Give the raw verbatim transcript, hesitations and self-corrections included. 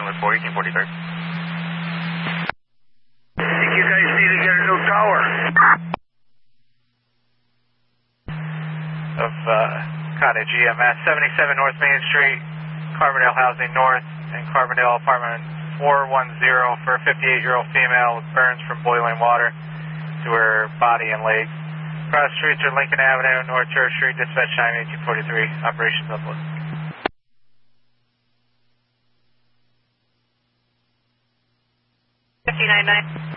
seven four, eighteen forty-three. think you guys need to get a new tower. Of uh, Cottage E M S, seventy-seven North Main Street, Carbondale Housing North, and Carbondale Apartment four one zero for a fifty-eight-year-old female with burns from boiling water to her body and legs. Cross streets are Lincoln Avenue, North Church Street, dispatch time eighteen forty-three, operations uplift. fifty-nine nine.